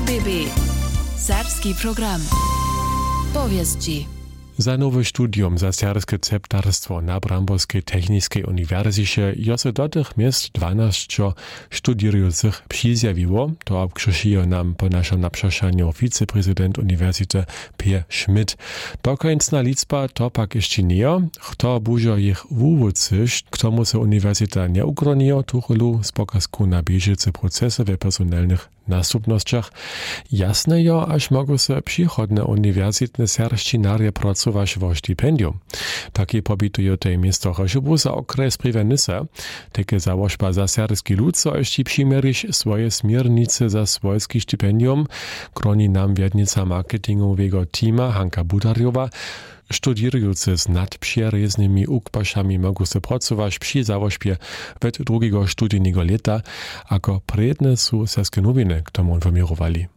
RBB. Serbski program. Powieści. Za nowe studium za serbskie ceptarstwo na Bramborskiej Technicznej Uniwersycie jo se do tych miast 12 studierujących przyzjawiło, to obkrzysiło nam po naszym naprzeszaniu wiceprezydent Uniwersytetu Pierre Schmidt. Dokończna liczba to pak jeszcze nie, kto buzo ich wówódzyć, k tomu se uniwersytet nie ukroniło tuchulu z pokazku na bieżące procesy w personalnych następnościach. Jasne jo, aż mogą se przychodne uniwersytne serbszczynarie pracować o stypendium. Takie pobitują tej miasto Choszybu za okres Privenysa. Takie założba za serbski lud so jeszcze przymierzyć swoje smiernice za swojskie stypendium. Kroni nam wiednica marketingowego teama Hanka Budarjowa. Studierujący z nadprzyjezdnymi ukpaszami mogą se pracować przy założbie od drugiego studijnego lata, ako predne są serskie nowiny k tomu informowali.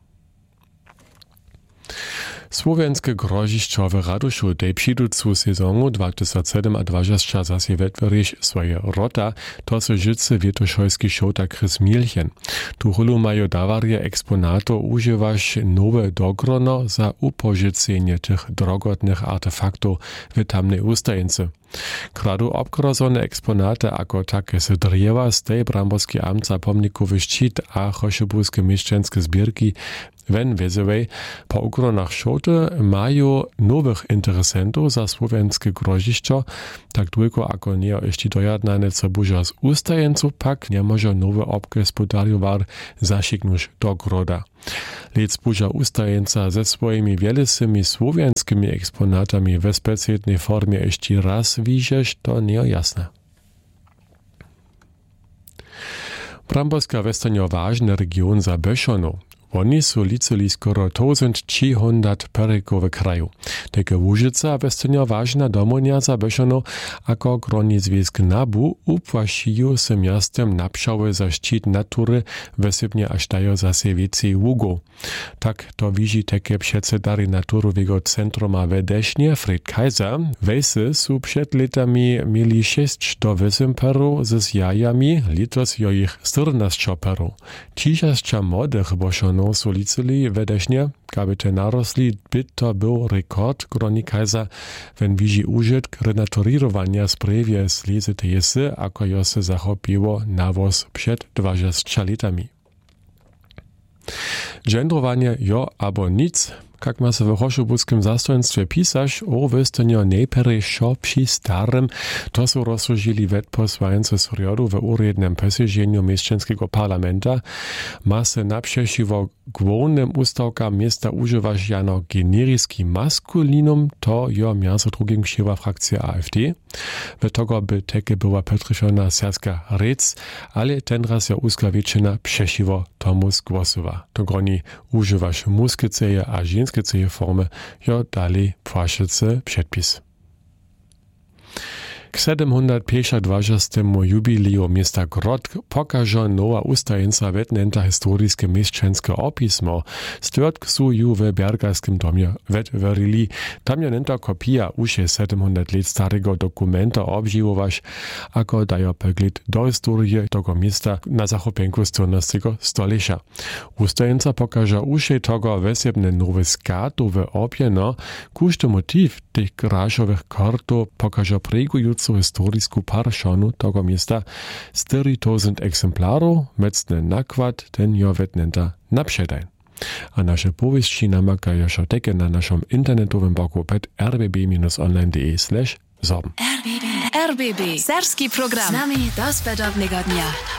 Słowenskie grozišćo w Raduszu tej przyjducu sezonu 2007 a 2020 zase wetweriš swoje rota, to se życy wietoszojski szota Chris Mielchen. Tu hulu mają dawarie eksponato używać nowe dogrono za upożycenie tych drogotnych artefaktów w tamnej ustajence. Kradu obkrozone eksponaty ako takie se drzewa z tej bramborskiej amca pomnikowy szczyt a choszybuskie mieszczanskie zbierki wen wezewej po ukronach szoty mają nowych interesentów za słowenskie grozišćo, tak długo ako nie jeszcze dojadnane co buża z ustajeńców pak nie może nowy obgospodarjowar zasiknąć do groda. Lec buża ustajeńca ze swoimi wielesymi słowenskimi eksponatami we specjalnej formie jeszcze raz widzieć, to nie jasne. Bramborska westanio ważny region za Beszonu. Oni są liczyli skoro 1300 pereków w kraju. Takie Łużyca westanio ważna domonia za Beszonu, ako groni związk NABU upłasiją se miastem napszały za szczyt natury, wysybnie aż dają zase więcej ługu. Tak to widzi takie przedsedary naturowego centruma w Desznie, Fred Kaiser. Wejsy są przed latami mieli 6 do 8 perów z jajami, litos jo ich 14 perów. Ciżaszcza młodych Beszonu są liczyli w Desznie, aby te narosli, by to był rekord groni Kaiser, when widzi użytk renaturowania sprawie slizy te jesy, ako jo se zachopiło nawóz przed 20 latami. Gendrowanie jo abo nic, jak ma se w choszybuskim zastojnictwie pisać, o wystanio nejpere šo przy starym, to są rozsłużyli posłające z riodu w urednym posiedzeniu mieszczańskiego parlamenta, ma se naprzeciwo głównym ustawkam miasta używać jano genericki maskulinum, to jo miasto drugim krzywa frakcja AfD. W tego by takie była Petryszona serska rec, ale ten raz ja uska wieczina przeciwo tomu zgłosowa. To groni używać muskiceje a ženske formy, jo dalej płaszczycy przedpis. K 725. jubileu miasta Grodk pokaże nowa ustajeńca wetnęta historiskie mieszczanskie opismo. Stwierdzk su ju w Bergarskim domie wetwerili. Tam je nęta kopia uše 700 lat starego dokumenta obživować, ako dajo pogled do historii tego miasta na zachopenku 14. stolecia. Ustajeńca pokaże uše tego wesebne nowe skatowe opjeno, kuszty motiv tych grażowych kartów pokaże pregującą historisku parszonu tego miasta 4000 egzemplarów, mecny nakład ten jo wetnęta na przedaj. A nasze powieści namakają się takie na naszym internetowym blogu pod rbb-online.de/sorben. RBB. Serbski program. Z nami do svedobnego dnia.